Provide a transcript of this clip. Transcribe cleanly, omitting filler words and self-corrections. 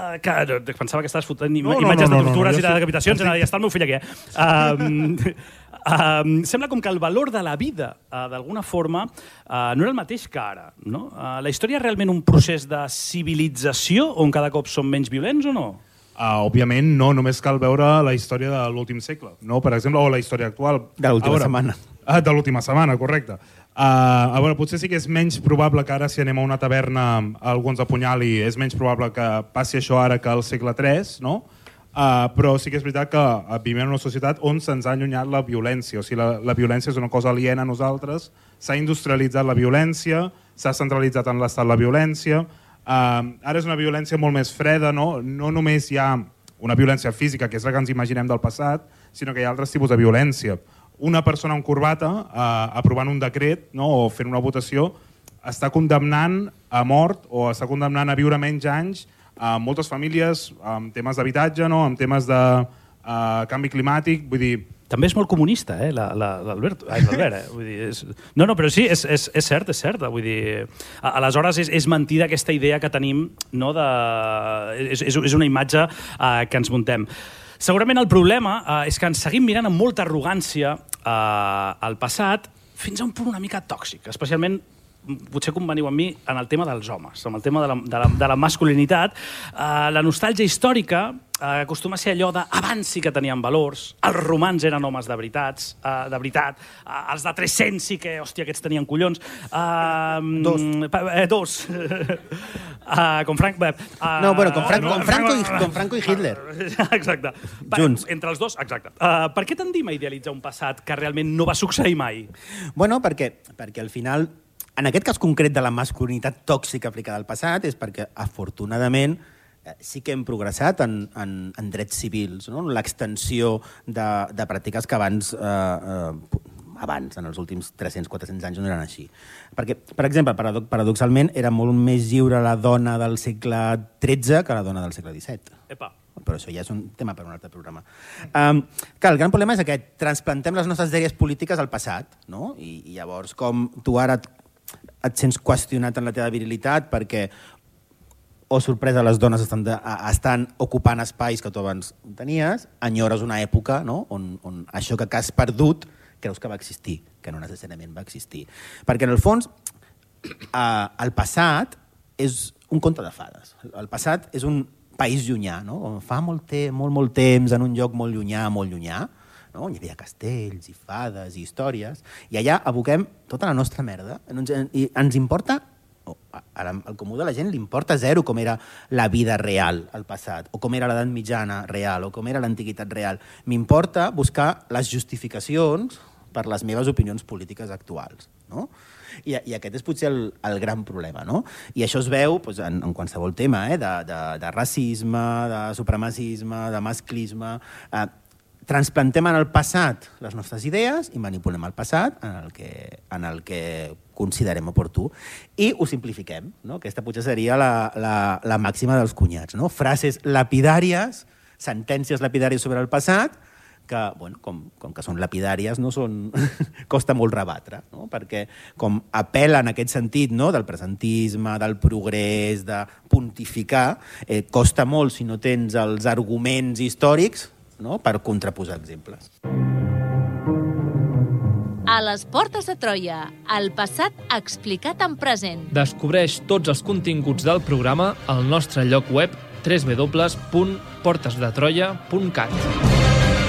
pensava que estaves fotent imatges de tortures i de decapitacions. Ja està el meu fill aquí, sembla com que el valor de la vida, d'alguna forma, no era el mateix que ara. No? La història és realment un procés de civilització on cada cop som menys violents o no? Òbviament no, només cal veure la història de l'últim segle, no? Per exemple, o la història actual. De l'última setmana. De l'última setmana, correcte. A veure, potser sí que és menys probable que ara, si anem a una taverna, algú ens apunyali, és menys probable que passi això ara que al segle III, no? Però sí que és veritat que vivim en una societat on se'ns ha allunyat la violència. O sigui, la violència és una cosa aliena a nosaltres, s'ha industrialitzat la violència, s'ha centralitzat en l'estat la violència. Ara és una violència molt més freda, no? No només hi ha una violència física, que és la que ens imaginem del passat, sinó que hi ha altres tipus de violència. Una persona amb corbata, aprovant un decret, no? O fent una votació, està condemnant a mort o està condemnant a viure menys anys a moltes famílies amb temes d'habitatge, no? Amb temes de canvi climàtic, vull dir... També és molt comunista, l'Albert. Vull dir, no, però sí, és cert, és cert. Vull dir, aleshores és mentida aquesta idea que tenim, no? És una imatge que ens muntem. Segurament el problema és que ens seguim mirant amb molta arrogància al passat fins a un punt una mica tòxic, especialment potser conveniu amb mi en el tema dels homes, en el tema de la masculinitat. La nostàlgia històrica acostuma a ser allò de abans sí que tenien valors, els romans eren homes de veritat, els de 300 sí que, hòstia, aquests tenien collons. Dos. Com Franco... No, bueno, con Franco i Hitler. Exacte. Junts. Entre els dos, exacte. Per què tendim a idealitzar un passat que realment no va succeir mai? Bueno, perquè al final, en aquest cas concret de la masculinitat tòxica aplicada al passat, és perquè, afortunadament, sí que hem progressat en drets civils, no? L'extensió de pràctiques que abans, en els últims 300-400 anys, no eren així. Perquè, per exemple, paradoxalment, era molt més lliure la dona del segle XIII que la dona del segle XVII. Epa. Però això ja és un tema per un altre programa. El gran problema és aquest. Transplantem les nostres dèries polítiques al passat, no? I llavors, com tu ara et sents qüestionat en la teva virilitat perquè, oh sorpresa, les dones estan ocupant espais que tu abans tenies, enyores una època, no? on això que has perdut creus que va existir, que no necessàriament va existir. Perquè, en el fons, el passat és un conte de fades. El passat és un país llunyà, no? Fa molt temps, en un lloc molt llunyà, no? Hi havia castells i fades i històries, i allà aboquem tota la nostra merda. I ens importa, al comú de la gent li importa zero com era la vida real al passat, o com era l'edat mitjana real, o com era l'antiguitat real. M'importa buscar les justificacions per les meves opinions polítiques actuals, no? I aquest és potser el gran problema, no? I això es veu en qualsevol tema, de racisme, de supremacisme, de masclisme. Transplantem en el passat les nostres idees i manipulem el passat en el que considerem oportú i ho simplifiquem, no? Aquesta potser seria la màxima dels cunyats, no? Frases lapidàries, sentències lapidàries sobre el passat que, bueno, com que són lapidàries, no són... costa molt rebatre, no? Perquè com apel·la en aquest sentit, no? Del presentisme, del progrés, de pontificar, costa molt si no tens els arguments històrics, no? Per contraposar exemples. A les portes de Troia, el passat explicat en present. Descobreix tots els continguts del programa al nostre lloc web www.portesdetroia.cat.